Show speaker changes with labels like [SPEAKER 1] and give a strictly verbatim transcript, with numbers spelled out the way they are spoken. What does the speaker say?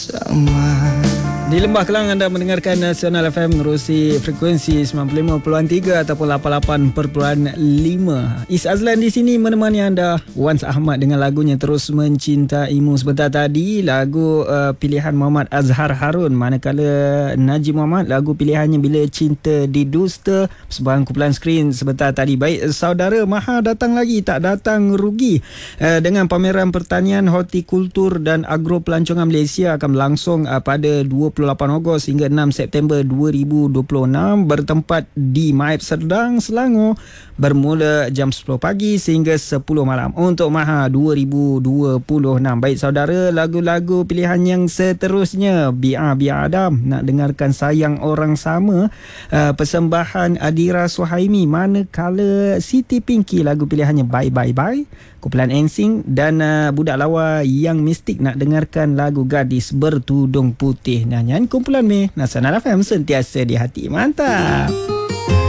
[SPEAKER 1] Sama.
[SPEAKER 2] Di Lembah Kelang anda mendengarkan Nasional F M menerusi frekuensi sembilan puluh lima perpuluhan tiga ataupun lapan puluh lapan perpuluhan lima. Is Azlan di sini menemani anda. Wans Ahmad dengan lagunya Terus Mencintaimu. Sebentar tadi lagu uh, pilihan Muhammad Azhar Harun, manakala Najib Muhammad lagu pilihannya Bila Cinta Didusta. Persembahan kumpulan skrin sebentar tadi. Baik saudara, Maha datang lagi, tak datang rugi. Uh, dengan pameran pertanian, hortikultur dan agro pelancongan Malaysia akan berlangsung uh, pada dua puluh lapan Ogos hingga enam September dua ribu dua puluh enam bertempat di Maib Serdang, Selangor, bermula jam sepuluh pagi sehingga sepuluh malam untuk Maha dua ribu dua puluh enam. Baik saudara, lagu-lagu pilihan yang seterusnya Biar Biar Adam, nak dengarkan Sayang Orang Sama, uh, persembahan Adira Suhaimi, manakala Siti Pinky lagu pilihannya Bye Bye Bye, kumpulan Ensing, dan uh, budak lawa yang mistik nak dengarkan lagu Gadis Bertudung Putih. Nyanyian kumpulan Me Nasional F M, sentiasa di hati. Mantap.